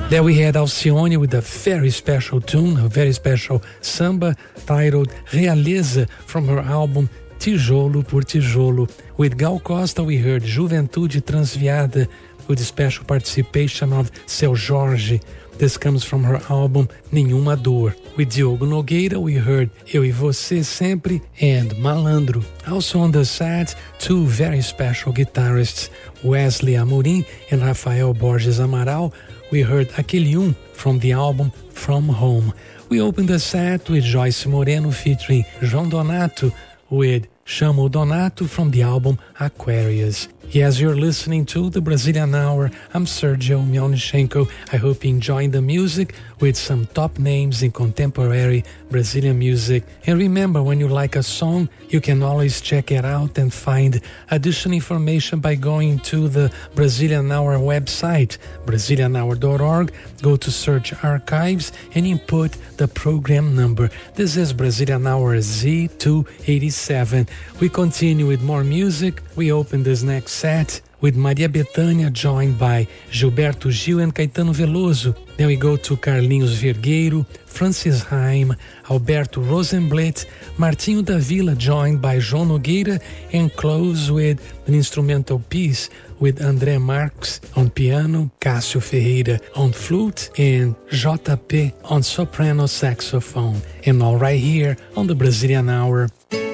There we had Alcione with a very special tune, a very special samba titled Realeza from her album Tijolo por Tijolo. With Gal Costa we heard Juventude Transviada with the special participation of Seu Jorge. This comes from her album Nenhuma Dor. With Diogo Nogueira we heard Eu e Você Sempre and Malandro. Also on the side, two very special guitarists, Wesley Amorim and Rafael Borges Amaral. We heard Aquele from the album From Home. We opened the set with Joyce Moreno featuring João Donato with Chamo Donato from the album Aquarius. Yes, you're listening to the Brazilian Hour. I'm Sergio Melnichenko. I hope you're enjoying the music with some top names in contemporary Brazilian music. And remember, when you like a song, you can always check it out and find additional information by going to the Brazilian Hour website, brazilianhour.org. Go to search archives and input the program number. This is Brazilian Hour Z287. We continue with more music. We open this next set with Maria Bethânia joined by Gilberto Gil and Caetano Veloso. Then we go to Carlinhos Vergueiro, Francis Haim, Alberto Rosenblatt, Martinho da Vila joined by João Nogueira, and close with an instrumental piece with André Marques on piano, Cássio Ferreira on flute, and JP on soprano saxophone. And all right here on the Brazilian Hour.